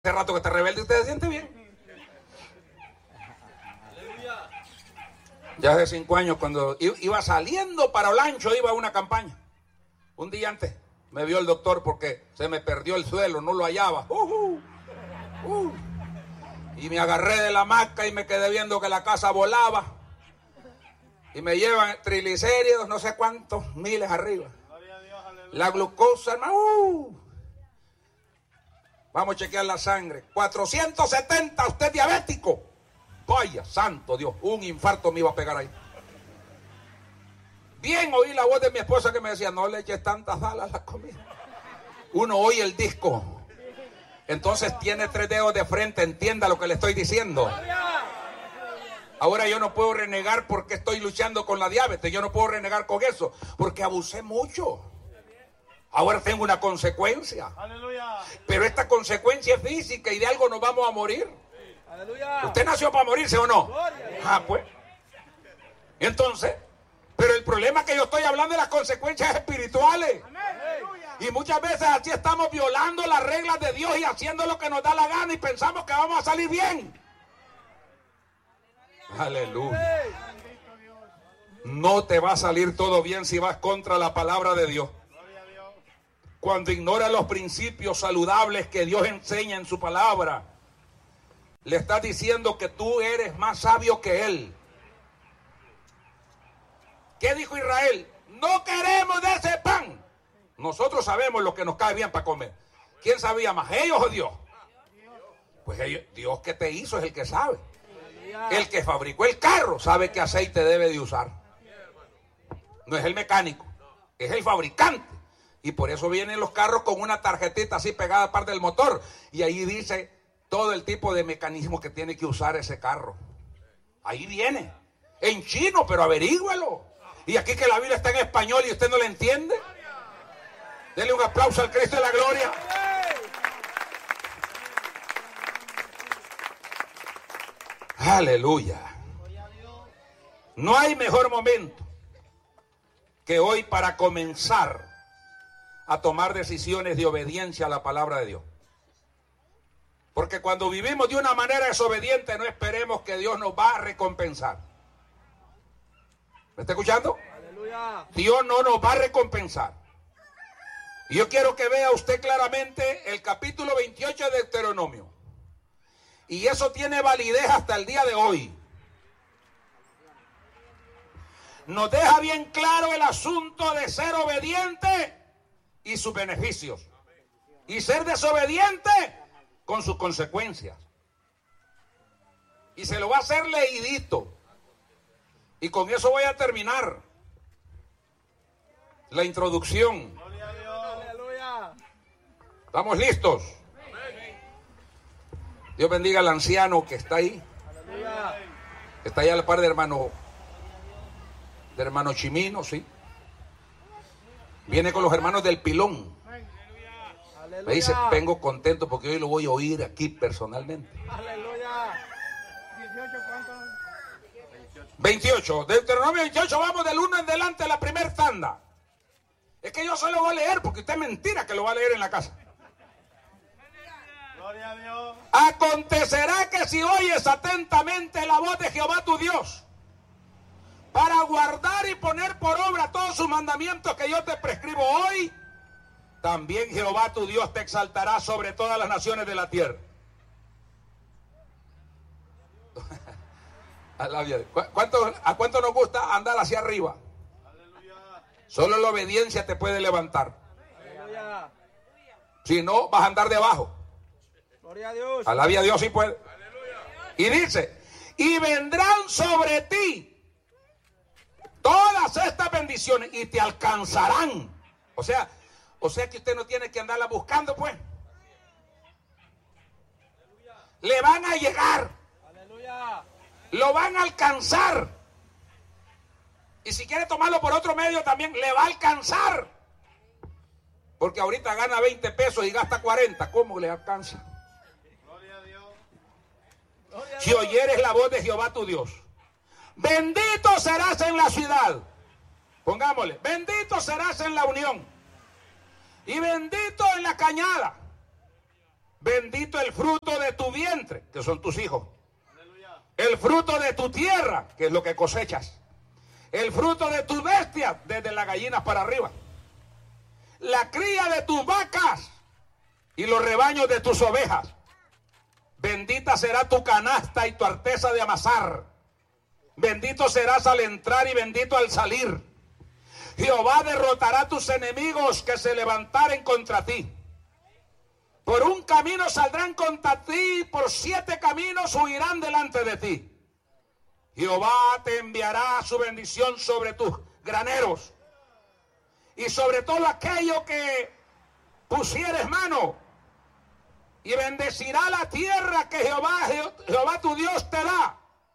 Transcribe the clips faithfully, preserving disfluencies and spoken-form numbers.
Hace rato que está rebelde y usted se siente bien. Ya hace cinco años, cuando iba saliendo para Olancho, iba a una campaña. Un día antes me vio el doctor porque se me perdió el suelo, no lo hallaba. Uh, uh, uh. Y me agarré de la hamaca y me quedé viendo que la casa volaba. Y me llevan triglicéridos, no sé cuántos miles arriba. La glucosa, hermano. Uh. Vamos a chequear la sangre. cuatrocientos setenta, usted es diabético. Vaya, santo Dios, un infarto me iba a pegar ahí. Bien oí la voz de mi esposa que me decía, no le eches tantas sal a la comida. Uno oye el disco. Entonces tiene tres dedos de frente, entienda lo que le estoy diciendo. Ahora yo no puedo renegar porque estoy luchando con la diabetes. Yo no puedo renegar con eso porque abusé mucho. Ahora tengo una consecuencia. Pero esta consecuencia es física y de algo nos vamos a morir. ¿Usted nació para morirse o no? Ah, pues. Entonces, pero el problema es que yo estoy hablando de las consecuencias espirituales. Y muchas veces así estamos violando las reglas de Dios y haciendo lo que nos da la gana y pensamos que vamos a salir bien. Aleluya. No te va a salir todo bien si vas contra la palabra de Dios. Cuando ignoras los principios saludables que Dios enseña en su palabra, le estás diciendo que tú eres más sabio que Él. ¿Qué dijo Israel? No queremos de ese pan. Nosotros sabemos lo que nos cae bien para comer. ¿Quién sabía más, ellos o Dios? Pues ellos, Dios que te hizo es el que sabe. El que fabricó el carro sabe qué aceite debe de usar. No es el mecánico, es el fabricante. Y por eso vienen los carros con una tarjetita así pegada a parte del motor. Y ahí dice todo el tipo de mecanismo que tiene que usar ese carro. Ahí viene. En chino, pero averígüelo. Y aquí que la Biblia está en español y usted no le entiende. Dele un aplauso al Cristo de la gloria. Aleluya. No hay mejor momento que hoy para comenzar a tomar decisiones de obediencia a la palabra de Dios. Porque cuando vivimos de una manera desobediente, no esperemos que Dios nos va a recompensar. ¿Me está escuchando? Aleluya. Dios no nos va a recompensar. Y yo quiero que vea usted claramente el capítulo veintiocho de Deuteronomio. Y eso tiene validez hasta el día de hoy. Nos deja bien claro el asunto de ser obediente y sus beneficios. Y ser desobediente con sus consecuencias. Y se lo va a hacer leidito. Y con eso voy a terminar la introducción. ¿Estamos listos? Dios bendiga al anciano que está ahí. Que está ahí a la par de hermano, de hermano Chimino, sí. Viene con los hermanos del Pilón. Me dice, vengo contento porque hoy lo voy a oír aquí personalmente. Aleluya. veintiocho, Deuteronomio veintiocho, vamos del uno en delante, la primera tanda. Es que yo solo voy a leer porque usted es mentira que lo va a leer en la casa. Gloria a Dios. Acontecerá que si oyes atentamente la voz de Jehová tu Dios, para guardar y poner por obra todos sus mandamientos que yo te prescribo hoy, también Jehová tu Dios te exaltará sobre todas las naciones de la tierra. ¿Cuánto, ¿A cuánto nos gusta andar hacia arriba? Aleluya. Solo la obediencia te puede levantar. Aleluya. Si no, vas a andar debajo. Gloria a Dios. Alabia a Dios si puede. Aleluya. Y dice, y vendrán sobre ti todas estas bendiciones y te alcanzarán. O sea, o sea que usted no tiene que andarla buscando, pues. Aleluya. Le van a llegar. Aleluya. Lo van a alcanzar. Y si quiere tomarlo por otro medio también, le va a alcanzar. Porque ahorita gana veinte pesos y gasta cuarenta. ¿Cómo le alcanza? Gloria a Dios. Gloria a Dios. Si oyeres la voz de Jehová tu Dios, bendito serás en la ciudad. Pongámosle, bendito serás en la unión. Y bendito en la cañada. Bendito el fruto de tu vientre, que son tus hijos. El fruto de tu tierra, que es lo que cosechas. El fruto de tus bestias, desde las gallinas para arriba. La cría de tus vacas y los rebaños de tus ovejas. Bendita será tu canasta y tu arteza de amasar. Bendito serás al entrar y bendito al salir. Jehová derrotará a tus enemigos que se levantaren contra ti. Por un camino saldrán contra ti, por siete caminos huirán delante de ti. Jehová te enviará su bendición sobre tus graneros y sobre todo aquello que pusieres mano, y bendecirá la tierra que Jehová, Jehová tu Dios te da.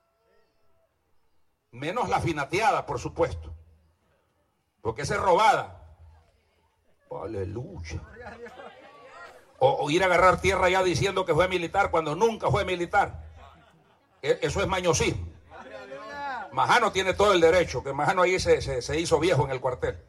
Menos la finateada, por supuesto, porque esa es robada. Aleluya. O, o ir a agarrar tierra ya diciendo que fue militar cuando nunca fue militar. Eso es mañosismo. Majano tiene todo el derecho, que Majano ahí se, se, se hizo viejo en el cuartel.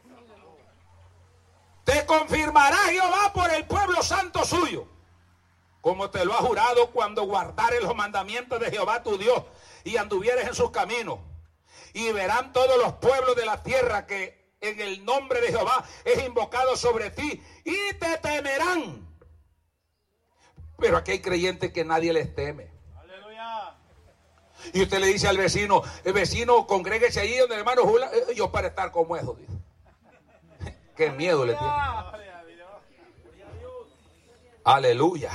Te confirmará Jehová por el pueblo santo suyo, como te lo ha jurado, cuando guardares los mandamientos de Jehová tu Dios y anduvieres en sus caminos. Y verán todos los pueblos de la tierra que en el nombre de Jehová es invocado sobre ti, y te temerán. Pero aquí hay creyentes que nadie les teme. Aleluya. Y usted le dice al vecino, el vecino, congréguese ahí donde el hermano Jula, yo para estar como eso, dice. Qué miedo le tiene. Aleluya.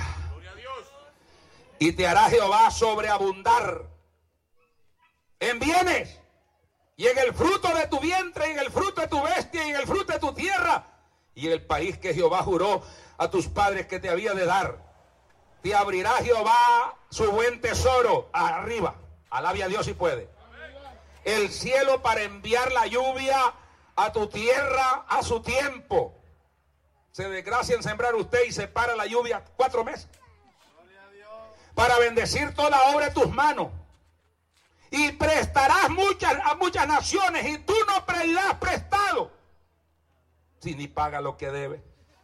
Y te hará Jehová sobreabundar en bienes, y en el fruto de tu vientre, y en el fruto de tu bestia, y en el fruto de tu tierra, y en el país que Jehová juró a tus padres que te había de dar. Te abrirá Jehová su buen tesoro arriba. Alabe a Dios si puede. El cielo para enviar la lluvia a tu tierra a su tiempo. Se desgracia en sembrar usted y se para la lluvia cuatro meses. Para bendecir toda obra de tus manos. Y prestarás muchas, a muchas naciones, y tú no pedirás prestado, si ni paga lo que debe.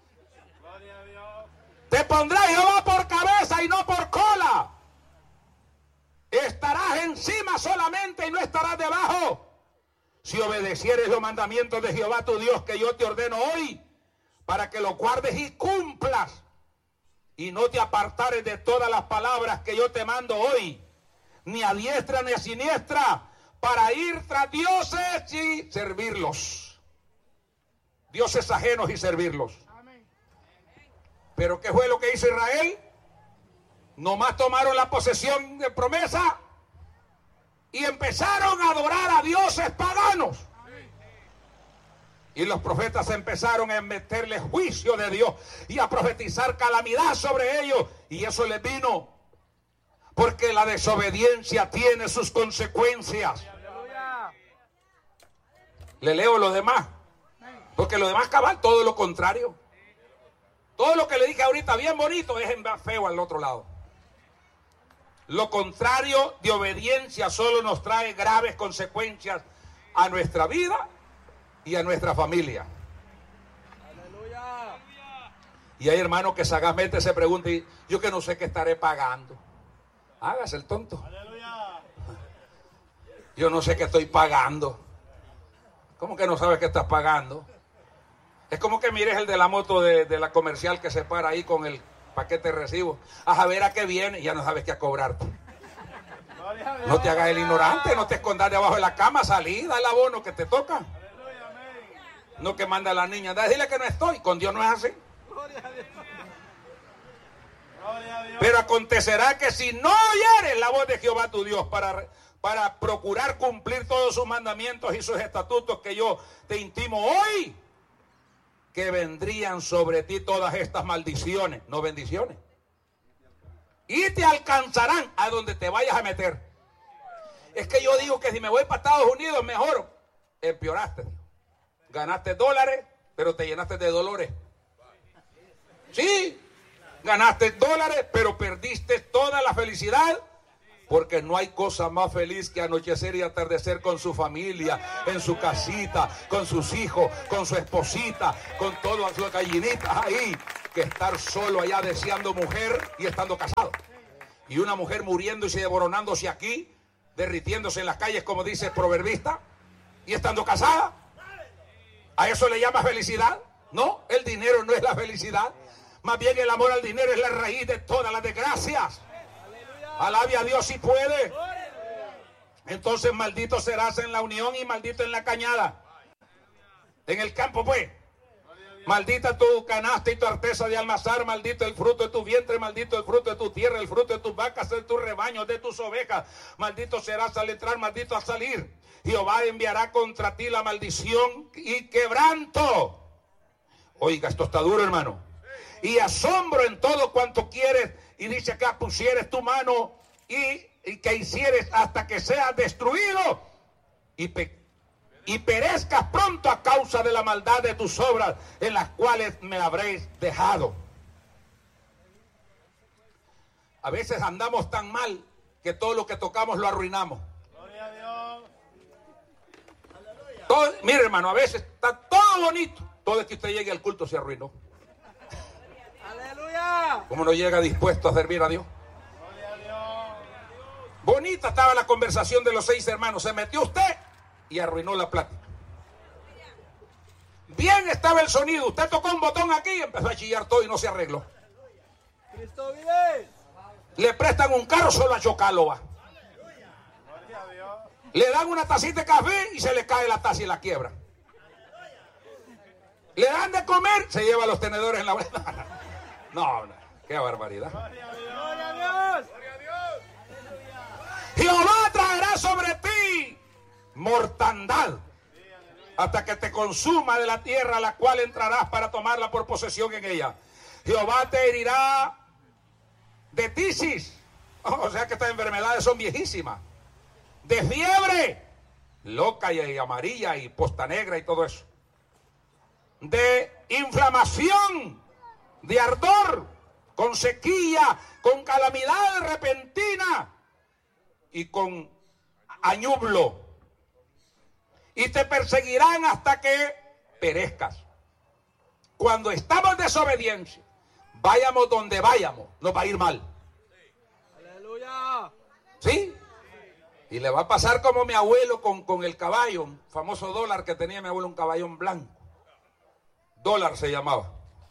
Te pondrá Jehová por cabeza y no por cola. Estarás encima solamente y no estarás debajo, si obedecieres los mandamientos de Jehová tu Dios que yo te ordeno hoy, para que los guardes y cumplas, y no te apartares de todas las palabras que yo te mando hoy, ni a diestra ni a siniestra, para ir tras dioses y servirlos. Dioses ajenos y servirlos. Pero ¿qué fue lo que hizo Israel? Nomás tomaron la posesión de promesa y empezaron a adorar a dioses paganos. Y los profetas empezaron a meterle juicio de Dios y a profetizar calamidad sobre ellos. Y eso les vino porque la desobediencia tiene sus consecuencias. Le leo lo demás, porque lo demás cabal todo lo contrario. Todo lo que le dije ahorita bien bonito es en feo al otro lado. Lo contrario de obediencia solo nos trae graves consecuencias a nuestra vida y a nuestra familia. Aleluya. Y hay hermanos que sagazmente se preguntan, yo que no sé qué estaré pagando. Hágase el tonto. Aleluya. Yo no sé qué estoy pagando. ¿Cómo que no sabes qué estás pagando? Es como que mires el de la moto de, de la comercial que se para ahí con el paquete de recibo. A ver a qué viene y ya no sabes qué a cobrarte. No te hagas el ignorante, no te escondas debajo de la cama, salí, da el abono que te toca. No que manda a la niña, dile que no estoy, con Dios no es así. Pero acontecerá que si no oyeres la voz de Jehová tu Dios para, para procurar cumplir todos sus mandamientos y sus estatutos que yo te intimo hoy, que vendrían sobre ti todas estas maldiciones, no bendiciones, y te alcanzarán a donde te vayas a meter. Es que yo digo que si me voy para Estados Unidos mejor. Empeoraste. Ganaste dólares, pero te llenaste de dolores. Sí, ganaste dólares, pero perdiste toda la felicidad. Porque no hay cosa más feliz que anochecer y atardecer con su familia, en su casita, con sus hijos, con su esposita, con todas sus gallinitas ahí. que estar solo allá deseando mujer y estando casado. Y una mujer muriéndose y devoronándose aquí, derritiéndose en las calles, como dice el proverbista, y estando casada. ¿A eso le llama felicidad? No, el dinero no es la felicidad. Más bien el amor al dinero es la raíz de todas las desgracias. Alabe a Dios si puede. Entonces maldito serás en la unión y maldito en la cañada. En el campo pues. Maldita tu canasta y tu arteza de almazar, maldito el fruto de tu vientre, maldito el fruto de tu tierra, el fruto de tus vacas, de tus rebaños, de tus ovejas. Maldito serás al entrar, maldito al salir. Jehová enviará contra ti la maldición y quebranto. Oiga, esto está duro, hermano. Y asombro en todo cuanto quieres. Y dice acá, pusieres tu mano y, y que hicieres hasta que seas destruido y pe y perezcas pronto a causa de la maldad de tus obras en las cuales me habréis dejado. A veces andamos tan mal que todo lo que tocamos lo arruinamos. Gloria a Dios. Todo, mire, hermano, a veces está todo bonito. Todo es que usted llegue al culto se arruinó. Aleluya. ¿Cómo no llega dispuesto a servir a Dios? Gloria a Dios. Bonita estaba la conversación de los seis hermanos. Se metió usted y arruinó la plática. Bien estaba el sonido. Usted tocó un botón aquí y empezó a chillar todo y no se arregló. Cristo vive. Le prestan un carro, solo a chocarlo va. Le dan una tacita de café y se le cae la taza y la quiebra. Le dan de comer, se lleva los tenedores en la oreja. No, no, qué barbaridad. Gloria a Dios. Jehová traerá sobre ti mortandad hasta que te consuma de la tierra a la cual entrarás para tomarla por posesión en ella. Jehová te herirá de tisis, o sea que estas enfermedades son viejísimas, de fiebre loca y amarilla y posta negra y todo eso, de inflamación, de ardor, con sequía, con calamidad repentina y con añublo. Y te perseguirán hasta que perezcas. Cuando estamos en desobediencia, vayamos donde vayamos, nos va a ir mal. Aleluya. ¿Sí? Y le va a pasar como mi abuelo con, con el caballo, un famoso dólar que tenía mi abuelo, un caballón blanco. Dólar se llamaba.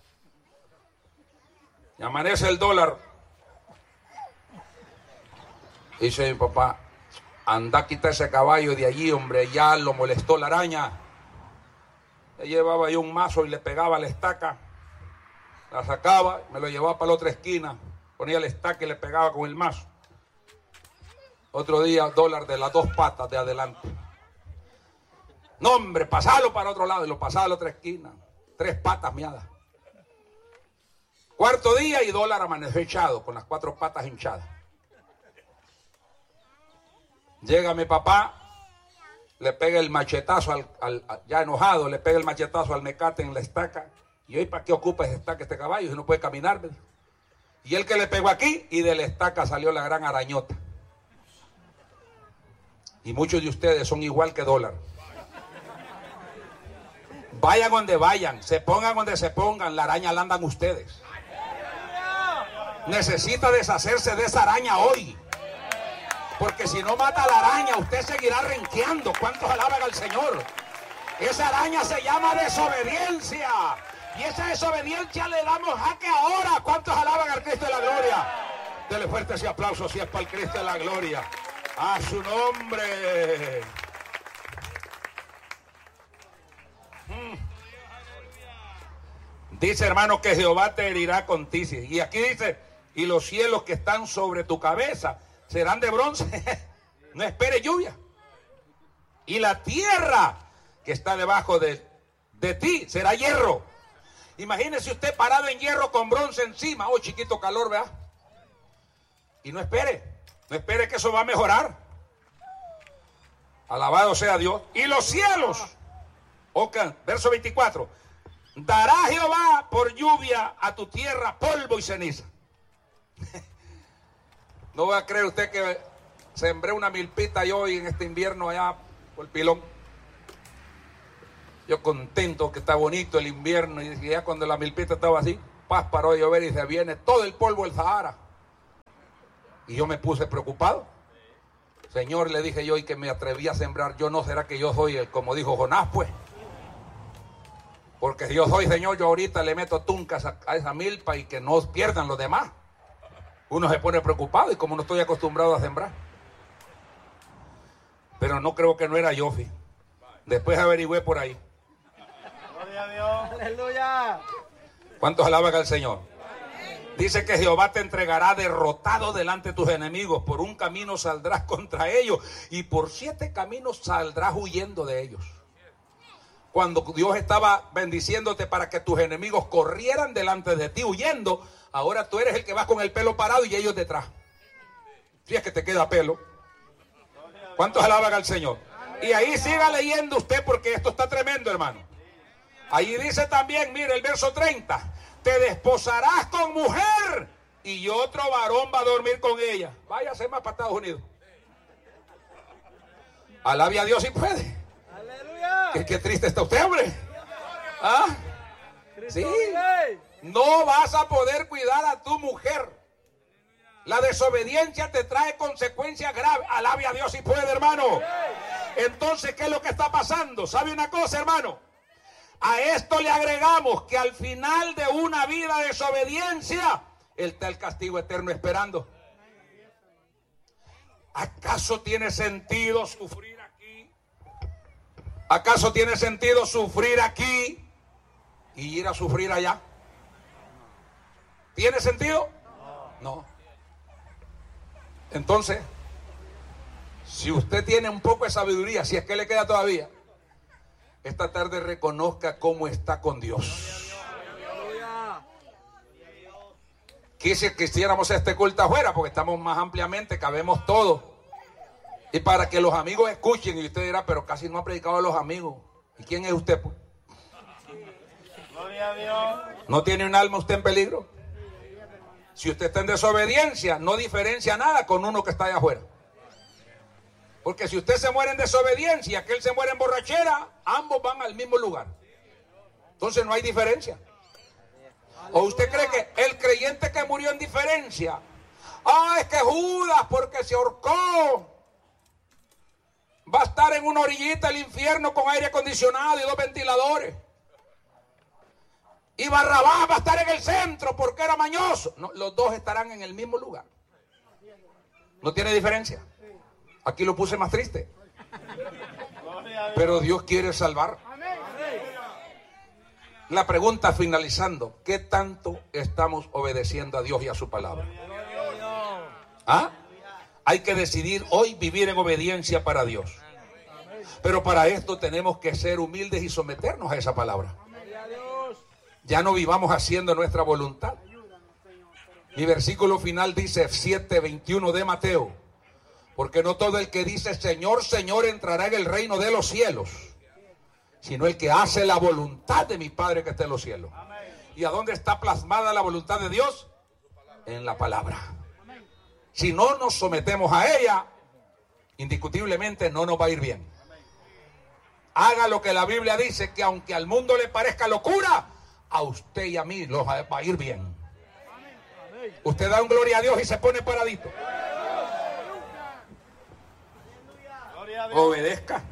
Y amanece el dólar. Dice mi papá, anda a quitar ese caballo de allí, hombre, ya lo molestó la araña. Le llevaba yo un mazo y le pegaba la estaca, la sacaba, me lo llevaba para la otra esquina, ponía la estaca y le pegaba con el mazo. Otro día, dólar de las dos patas de adelante. No, hombre, pasalo para otro lado y lo pasaba a la otra esquina. Tres patas miadas. Cuarto día y dólar amaneció echado, con las cuatro patas hinchadas. Llega mi papá, le pega el machetazo, al, al, ya enojado, le pega el machetazo al mecate en la estaca. Y hoy, ¿para qué ocupa esa estaca este caballo si no puede caminar? Y él que le pegó aquí y de la estaca salió la gran arañota. Y muchos de ustedes son igual que dólar. Vayan donde vayan, se pongan donde se pongan, la araña la andan ustedes. Necesita deshacerse de esa araña hoy. Porque si no mata a la araña, usted seguirá renqueando. ¿Cuántos alaban al Señor? Esa araña se llama desobediencia. Y esa desobediencia le damos jaque ahora. ¿Cuántos alaban al Cristo de la gloria? Dele fuerte ese aplauso si es para el Cristo de la gloria. A su nombre. Mm. Dice, hermano, que Jehová te herirá con tisis. Y aquí dice, y los cielos que están sobre tu cabeza serán de bronce. No espere lluvia. Y la tierra que está debajo de, de ti será hierro. Imagínese usted parado en hierro con bronce encima. Oh, chiquito calor, ¿verdad? Y no espere. No espere que eso va a mejorar. Alabado sea Dios. Y los cielos. Okay, verso veinticuatro. Dará Jehová por lluvia a tu tierra polvo y ceniza. No va a creer usted que sembré una milpita yo hoy en este invierno allá por el Pilón. Yo contento que está bonito el invierno y ya cuando la milpita estaba así, paz paró de llover y se viene todo el polvo del Sahara. Y yo me puse preocupado. Señor, le dije yo, y que me atreví a sembrar, yo no, será que yo soy el, como dijo Jonás, pues. Porque si yo soy, Señor, yo ahorita le meto tuncas a, a esa milpa y que no pierdan los demás. Uno se pone preocupado y como no estoy acostumbrado a sembrar. Pero no creo que no era yo, fi. Después averigüé por ahí. Gloria a Dios. Aleluya. ¿Cuántos alaban al Señor? Dice que Jehová te entregará derrotado delante de tus enemigos. Por un camino saldrás contra ellos y por siete caminos saldrás huyendo de ellos. Cuando Dios estaba bendiciéndote para que tus enemigos corrieran delante de ti huyendo, ahora tú eres el que vas con el pelo parado y ellos detrás. Si es que te queda pelo. ¿Cuántos alaban al Señor? Y ahí siga leyendo usted porque esto está tremendo, hermano. Ahí dice también, mire el verso treinta. Te desposarás con mujer y otro varón va a dormir con ella. Váyase más para Estados Unidos. Alabe a Dios si puede. Qué, qué triste está usted, hombre. ¿Ah? Sí. No vas a poder cuidar a tu mujer. La desobediencia te trae consecuencias graves. Alabe a Dios si puede, hermano. Entonces, ¿qué es lo que está pasando? ¿Sabe una cosa, hermano? A esto le agregamos que al final de una vida de desobediencia, está el castigo eterno esperando. ¿Acaso tiene sentido sufrir aquí? ¿Acaso tiene sentido sufrir aquí y ir a sufrir allá? ¿Tiene sentido? No. Entonces, si usted tiene un poco de sabiduría, si es que le queda todavía, esta tarde reconozca cómo está con Dios. Quise que hiciéramos este culto afuera porque estamos más ampliamente, cabemos todos. Y para que los amigos escuchen, y usted dirá, pero casi no ha predicado a los amigos. ¿Y quién es usted, pues? Gloria a Dios. ¿No tiene un alma usted en peligro? Si usted está en desobediencia, no diferencia nada con uno que está allá afuera. Porque si usted se muere en desobediencia y aquel se muere en borrachera, ambos van al mismo lugar. Entonces no hay diferencia. ¿O usted cree que el creyente que murió en diferencia, ah, es que Judas porque se ahorcó, va a estar en una orillita del infierno con aire acondicionado y dos ventiladores? Y Barrabás va a estar en el centro porque era mañoso. No, los dos estarán en el mismo lugar. No tiene diferencia. Aquí lo puse más triste. Pero Dios quiere salvar. La pregunta finalizando, ¿qué tanto estamos obedeciendo a Dios y a su palabra? ¿Ah? Hay que decidir hoy vivir en obediencia para Dios. Pero para esto tenemos que ser humildes y someternos a esa palabra. Ya no vivamos haciendo nuestra voluntad. Mi versículo final dice siete veintiuno de Mateo. Porque no todo el que dice Señor, Señor entrará en el reino de los cielos, sino el que hace la voluntad de mi Padre que está en los cielos. ¿Y a dónde está plasmada la voluntad de Dios? En la palabra. Si no nos sometemos a ella, indiscutiblemente no nos va a ir bien. Haga lo que la Biblia dice, que aunque al mundo le parezca locura, a usted y a mí nos va a ir bien. Usted da un gloria a Dios y se pone paradito. Obedezca.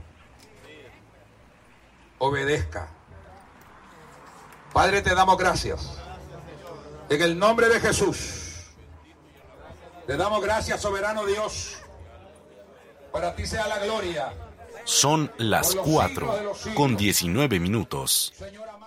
Obedezca. Padre, te damos gracias. En el nombre de Jesús. Te damos gracias, soberano Dios. Para ti sea la gloria. Son las cuatro con diecinueve minutos. Señor amado.